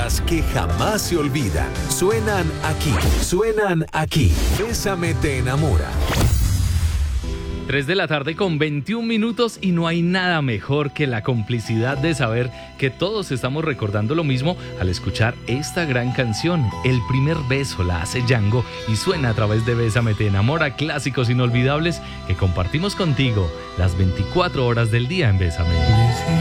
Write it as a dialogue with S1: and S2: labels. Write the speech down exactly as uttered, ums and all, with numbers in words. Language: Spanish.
S1: baladas que jamás se olvidan. Suenan aquí, suenan aquí. Bésame te enamora.
S2: tres de la tarde con veintiún minutos y no hay nada mejor que la complicidad de saber que todos estamos recordando lo mismo al escuchar esta gran canción. El primer beso la hace Django y suena a través de Bésame te enamora, clásicos inolvidables que compartimos contigo las veinticuatro horas del día en Bésame.